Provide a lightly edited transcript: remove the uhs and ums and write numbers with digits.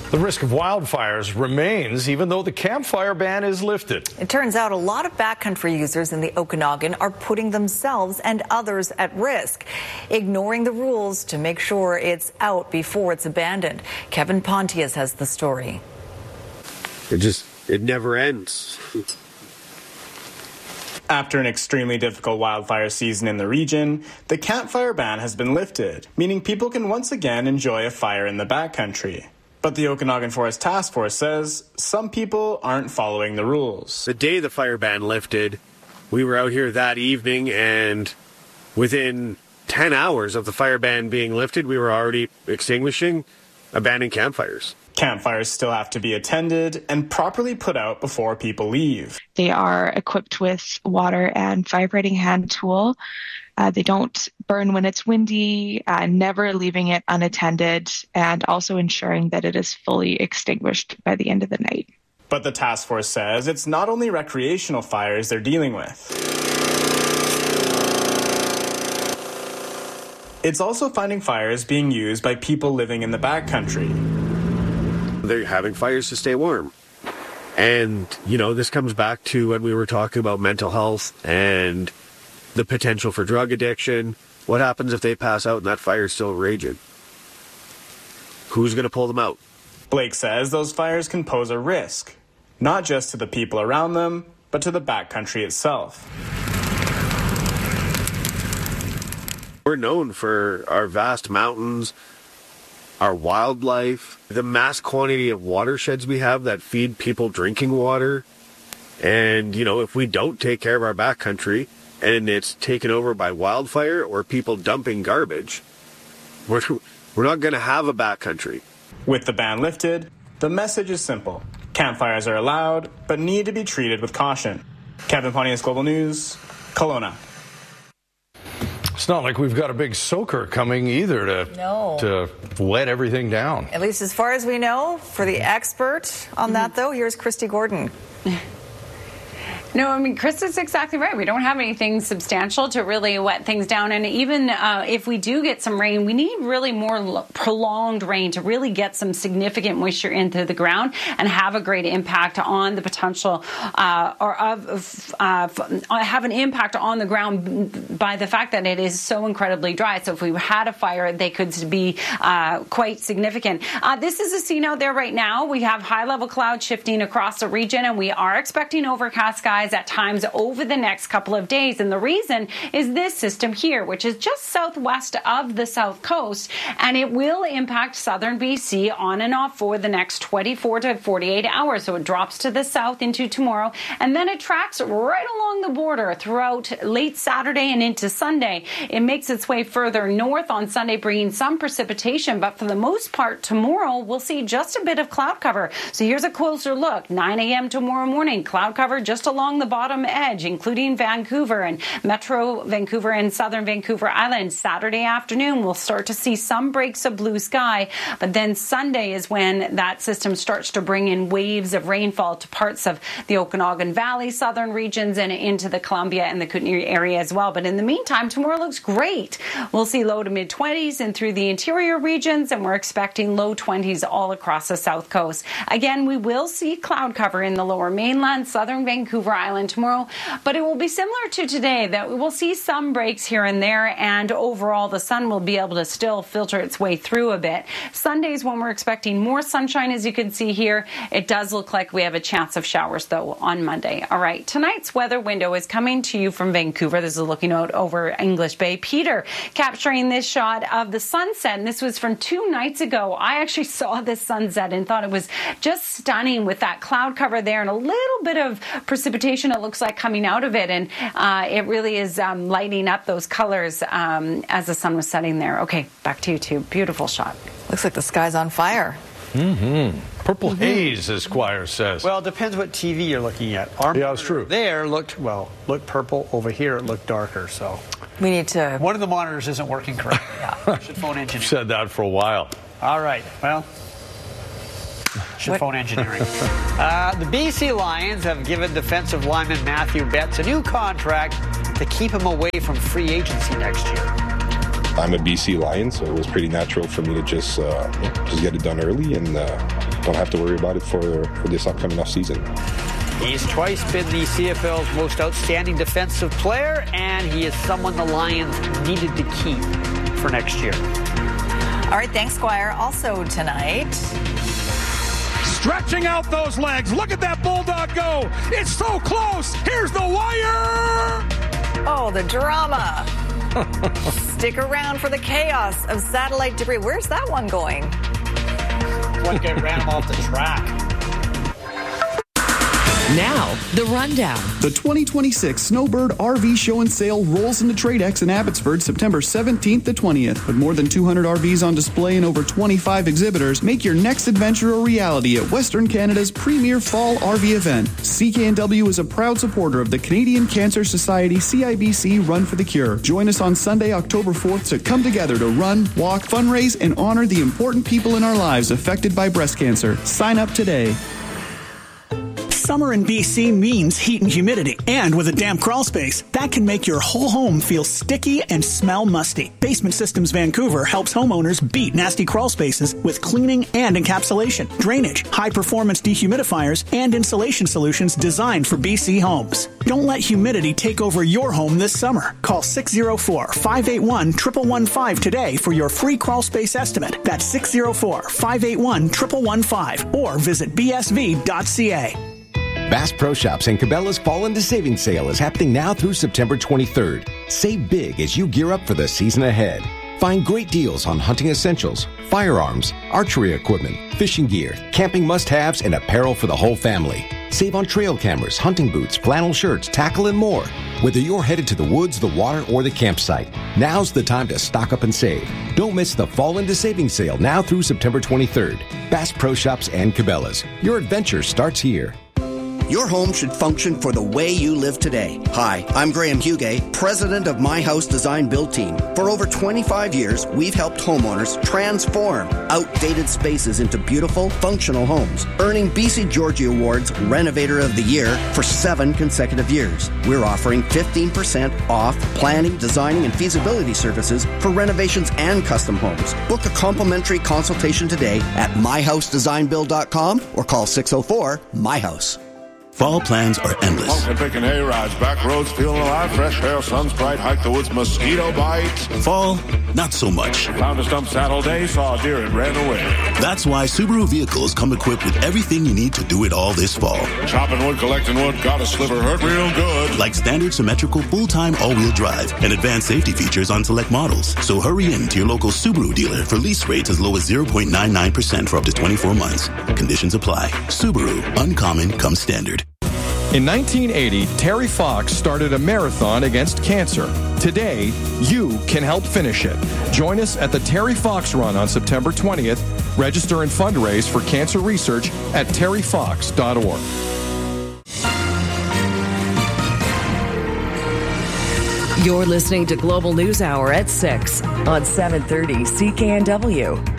The risk of wildfires remains even though the campfire ban is lifted. It turns out a lot of backcountry users in the Okanagan are putting themselves and others at risk, ignoring the rules to make sure it's out before it's abandoned. Kevin Pontius has the story. It never ends. After an extremely difficult wildfire season in the region, the campfire ban has been lifted, meaning people can once again enjoy a fire in the backcountry. But the Okanagan Forest Task Force says some people aren't following the rules. The day the fire ban lifted, we were out here that evening, and within 10 hours of the fire ban being lifted, we were already extinguishing abandoned campfires. Campfires still have to be attended and properly put out before people leave. They are equipped with water and vibrating hand tool. They don't burn when it's windy, never leaving it unattended, and also ensuring that it is fully extinguished by the end of the night. But the task force says it's not only recreational fires they're dealing with. It's also finding fires being used by people living in the backcountry. They're having fires to stay warm. And, this comes back to when we were talking about mental health and the potential for drug addiction. What happens if they pass out and that fire's still raging? Who's going to pull them out? Blake says those fires can pose a risk, not just to the people around them, but to the backcountry itself. We're known for our vast mountains, our wildlife, the mass quantity of watersheds we have that feed people drinking water. And, if we don't take care of our backcountry and it's taken over by wildfire or people dumping garbage, we're not going to have a backcountry. With the ban lifted, the message is simple. Campfires are allowed, but need to be treated with caution. Kevin Pontius, Global News, Kelowna. It's not like we've got a big soaker coming either to wet everything down. At least as far as we know. For the expert on that, though, here's Christy Gordon. No, Chris is exactly right. We don't have anything substantial to really wet things down. And even if we do get some rain, we need really more prolonged rain to really get some significant moisture into the ground and have a great impact on the potential have an impact on the ground by the fact that it is so incredibly dry. So if we had a fire, they could be quite significant. This is a scene out there right now. We have high-level cloud shifting across the region, and we are expecting overcast skies at times over the next couple of days. And the reason is this system here, which is just southwest of the south coast, and it will impact southern BC on and off for the next 24 to 48 hours. So it drops to the south into tomorrow, and then it tracks right along the border throughout late Saturday and into Sunday. It makes its way further north on Sunday, bringing some precipitation, but for the most part tomorrow we'll see just a bit of cloud cover. So here's a closer look. 9 a.m. tomorrow morning, cloud cover just along the bottom edge, including Vancouver and Metro Vancouver and southern Vancouver Island. Saturday afternoon, we'll start to see some breaks of blue sky, but then Sunday is when that system starts to bring in waves of rainfall to parts of the Okanagan Valley, southern regions, and into the Columbia and the Kootenay area as well. But in the meantime, tomorrow looks great. We'll see low to mid 20s and through the interior regions, and we're expecting low 20s all across the south coast. Again, we will see cloud cover in the lower mainland, southern Vancouver Island tomorrow, but it will be similar to today, that we will see some breaks here and there, and overall the sun will be able to still filter its way through a bit. Sundays when we're expecting more sunshine, as you can see here. It does look like we have a chance of showers though on Monday. All right, tonight's weather window is coming to you from Vancouver. This is looking out over English Bay. Peter capturing this shot of the sunset, and this was from 2 nights ago. I actually saw this sunset and thought it was just stunning with that cloud cover there and a little bit of precipitation, it looks like, coming out of it, and it really is lighting up those colors as the sun was setting there. Okay, back to you two. Beautiful shot. Looks like the sky's on fire. Purple haze, as Squire says. Well, it depends what TV you're looking at. Yeah, it's true. There looked purple. Over here it looked darker. So we need to. One of the monitors isn't working correctly. Yeah. Should phone engineering. I've said that for a while. All right. Well. Should phone engineering. The BC Lions have given defensive lineman Matthew Betts a new contract to keep him away from free agency next year. I'm a BC Lion, so it was pretty natural for me to just get it done early and don't have to worry about it for this upcoming off season. He's twice been the CFL's most outstanding defensive player, and he is someone the Lions needed to keep for next year. All right, thanks, Squire. Also tonight, stretching out those legs. Look at that Bulldog go. It's so close. Here's the wire. Oh, the drama. Stick around for the chaos of satellite debris. Where's that one going? One guy ran him off the track. Now, the rundown. The 2026 Snowbird RV Show and Sale rolls into TradeX in Abbotsford September 17th to 20th. With more than 200 RVs on display and over 25 exhibitors, make your next adventure a reality at Western Canada's premier fall RV event. CKNW is a proud supporter of the Canadian Cancer Society CIBC Run for the Cure. Join us on Sunday, October 4th to come together to run, walk, fundraise, and honor the important people in our lives affected by breast cancer. Sign up today. Summer in BC means heat and humidity, and with a damp crawl space, that can make your whole home feel sticky and smell musty. Basement Systems Vancouver helps homeowners beat nasty crawl spaces with cleaning and encapsulation, drainage, high-performance dehumidifiers, and insulation solutions designed for BC homes. Don't let humidity take over your home this summer. Call 604-581-1115 today for your free crawl space estimate. That's 604-581-1115 or visit bsv.ca. Bass Pro Shops and Cabela's Fall into Savings Sale is happening now through September 23rd. Save big as you gear up for the season ahead. Find great deals on hunting essentials, firearms, archery equipment, fishing gear, camping must-haves, and apparel for the whole family. Save on trail cameras, hunting boots, flannel shirts, tackle, and more. Whether you're headed to the woods, the water, or the campsite, now's the time to stock up and save. Don't miss the Fall into Savings Sale now through September 23rd. Bass Pro Shops and Cabela's. Your adventure starts here. Your home should function for the way you live today. Hi, I'm Graham Hugay, president of My House Design Build Team. For over 25 years, we've helped homeowners transform outdated spaces into beautiful, functional homes, earning BC Georgie Awards Renovator of the Year for 7 consecutive years. We're offering 15% off planning, designing, and feasibility services for renovations and custom homes. Book a complimentary consultation today at myhousedesignbuild.com or call 604-MY-HOUSE. Fall plans are endless. Pumpkin picking hay rides, back roads, feeling alive, fresh air, sun's bright, hike the woods, mosquito bites. Fall, not so much. Found a stump saddle day, saw a deer, and ran away. That's why Subaru vehicles come equipped with everything you need to do it all this fall. Chopping wood, collecting wood, got a sliver, hurt real good. Like standard symmetrical full-time all-wheel drive and advanced safety features on select models. So hurry in to your local Subaru dealer for lease rates as low as 0.99% for up to 24 months. Conditions apply. Subaru, uncommon comes standard. In 1980, Terry Fox started a marathon against cancer. Today, you can help finish it. Join us at the Terry Fox Run on September 20th. Register and fundraise for cancer research at terryfox.org. You're listening to Global News Hour at 6 on 730 CKNW.